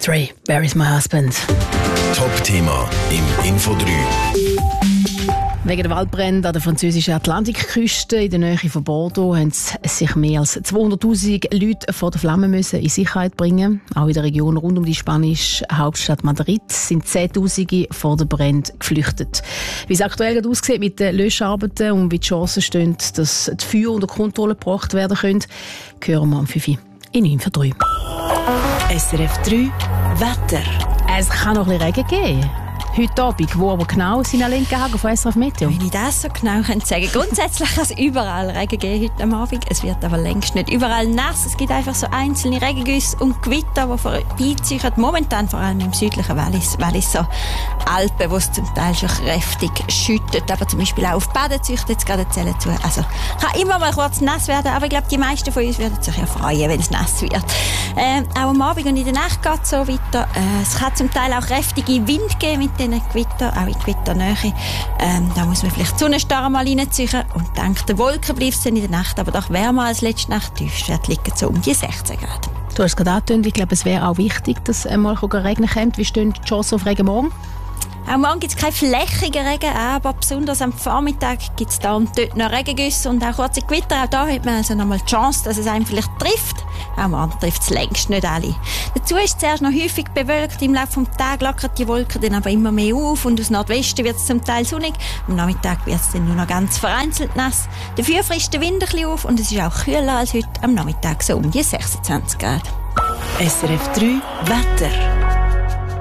Dre, Where is my husband? Top-Thema im Info 3. Wegen der Waldbrände an der französischen Atlantikküste in der Nähe von Bordeaux haben sich mehr als 200'000 Leute vor den Flammen in Sicherheit bringen. Auch in der Region rund um die spanische Hauptstadt Madrid sind Zehntausende vor den Bränden geflüchtet. Wie es aktuell gerade aussieht mit den Löscharbeiten und wie die Chancen stehen, dass die Feuer unter Kontrolle gebracht werden können, hören wir am 5 Uhr in Info 3. SRF 3 Wetter. Es kann noch ein bisschen Regen geben. Heute Abend, wo aber genau, sind alle Hagen von SRF Meteo? Wenn ich das so genau sagen könnte. Grundsätzlich kann es überall Regen geben heute am Abend. Es wird aber längst nicht überall nass. Es gibt einfach so einzelne Regengüsse und Gewitter, die vorbeiziehen. Momentan vor allem im südlichen Walliser Alpen, wo es zum Teil schon kräftig schüttet. Aber zum Beispiel auch auf Baden zieht jetzt gerade Zellen zu. Also kann immer mal kurz nass werden, aber ich glaube, die meisten von uns würden sich ja freuen, wenn es nass wird. Auch am Abend und in der Nacht geht es so weiter. Es kann zum Teil auch kräftige Wind geben mit diesen Gewitter, auch in Gewitternähe. Da muss man vielleicht die Sonnenstarre mal reinziehen und denkt, der Wolken bleibt es dann in der Nacht, aber doch wärmer als letzte Nacht. Tiefstwerte liegen so um die 16 Grad. Du hast es gerade angetönt, ich glaube, es wäre auch wichtig, dass einmal regnen kommt. Wie stehen die Chancen auf Regen morgen? Auch morgen gibt es keinen flächigen Regen, aber besonders am Vormittag gibt es da und dort noch Regengüsse und auch kurze Gewitter. Auch da hat man also noch mal die Chance, dass es einen vielleicht trifft. Auch morgen trifft es längst nicht alle. Dazu ist es zuerst noch häufig bewölkt. Im Laufe des Tages lockert die Wolken dann aber immer mehr auf und aus Nordwesten wird es zum Teil sonnig. Am Nachmittag wird es dann nur noch ganz vereinzelt nass. Dafür frischt der Wind ein bisschen auf und es ist auch kühler als heute am Nachmittag, so um die 26 Grad. SRF 3 Wetter.